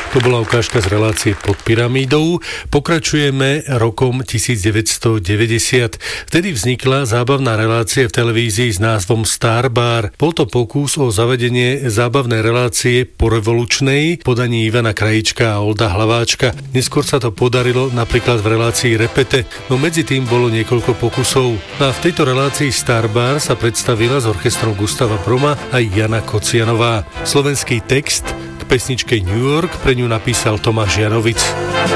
To bola ukážka z relácie Pod pyramídou. Pokračujeme rokom 1990. Vtedy vznikla zábavná relácia v televízii s názvom Star Bar. Bol to pokus o zavedenie zábavnej relácie porevolučnej podaní Ivana Krajíčka a Olda Hlaváčka. Neskôr sa to podarilo napríklad v relácii Repete, no medzi tým bolo niekoľko pokusov. No a v tejto relácii Star Bar sa predstavila s orchestrom Gustava Broma aj Jana Kocianová. Slovenský text k pesničke New York pre ňu napísal Tomáš Janovic.